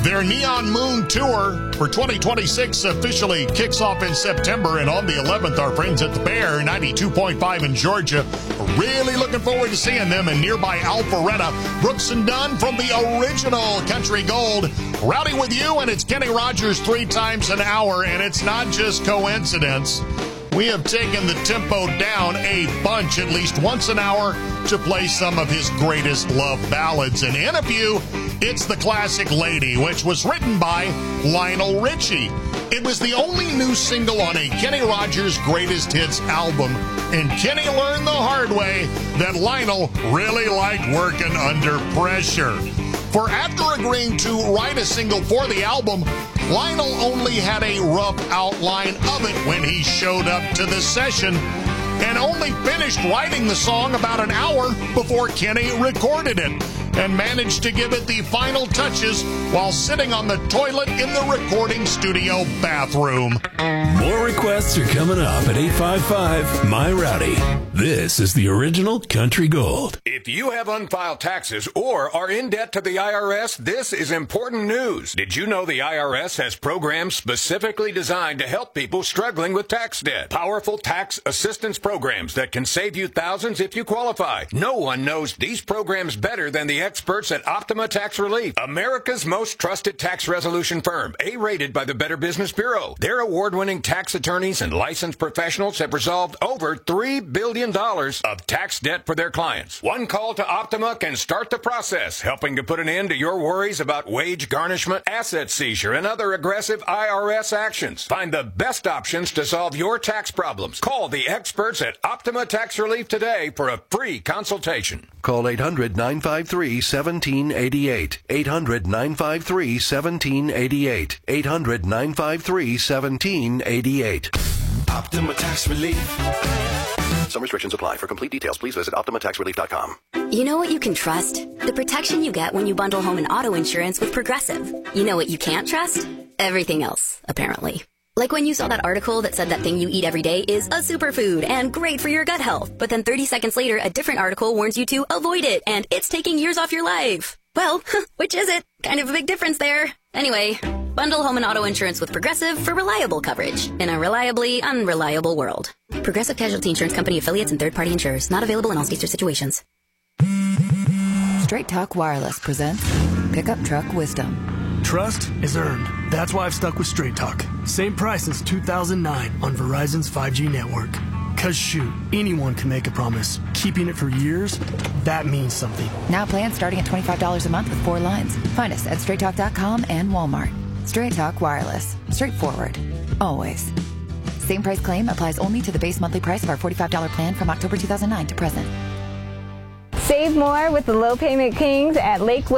Their Neon Moon Tour for 2026 officially kicks off in September, and on the 11th, our friends at the Bear, 92.5 in Georgia, are really looking forward to seeing them in nearby Alpharetta. Brooks and Dunn from the original Country Gold, rowdy with you, and it's Kenny Rogers 3 times an hour, and it's not just coincidence. We have taken the tempo down a bunch, at least once an hour, to play some of his greatest love ballads. And in a few, it's the classic Lady, which was written by Lionel Richie. It was the only new single on a Kenny Rogers Greatest Hits album, and Kenny learned the hard way that Lionel really liked working under pressure. For after agreeing to write a single for the album, Lionel only had a rough outline of it when he showed up to the session, and only finished writing the song about an hour before Kenny recorded it, and managed to give it the final touches while sitting on the toilet in the recording studio bathroom. More requests are coming up at 855-MY-ROWDY. This is the original Country Gold. If you have unfiled taxes or are in debt to the IRS, this is important news. Did you know the IRS has programs specifically designed to help people struggling with tax debt? Powerful tax assistance programs that can save you thousands if you qualify. No one knows these programs better than the experts at Optima Tax Relief, America's most trusted tax resolution firm, A-rated by the Better Business Bureau. Their award-winning tax attorneys and licensed professionals have resolved over $3 billion of tax debt for their clients. One call to Optima can start the process, helping to put an end to your worries about wage garnishment, asset seizure, and other aggressive IRS actions. Find the best options to solve your tax problems. Call the experts at Optima Tax Relief today for a free consultation. Call 800-953-1788. 800-953-1788. 800-953-1788. Optima Tax Relief. Some restrictions apply. For complete details, please visit OptimaTaxRelief.com. You know what you can trust? The protection you get when you bundle home and auto insurance with Progressive. You know what you can't trust? Everything else, apparently. Like when you saw that article that said that thing you eat every day is a superfood and great for your gut health, but then 30 seconds later, a different article warns you to avoid it, and it's taking years off your life. Well, which is it? Kind of a big difference there. Anyway, bundle home and auto insurance with Progressive for reliable coverage in a reliably unreliable world. Progressive Casualty Insurance Company affiliates and third-party insurers. Not available in all states or situations. Straight Talk Wireless presents Pickup Truck Wisdom. Trust is earned. That's why I've stuck with Straight Talk. Same price since 2009 on Verizon's 5G network. Cause shoot, anyone can make a promise. Keeping it for years, that means something. Now plans starting at $25 a month with 4 lines. Find us at straighttalk.com and Walmart. Straight Talk Wireless. Straightforward. Always. Same price claim applies only to the base monthly price of our $45 plan from October 2009 to present. Save more with the Low Payment Kings at Lakewood.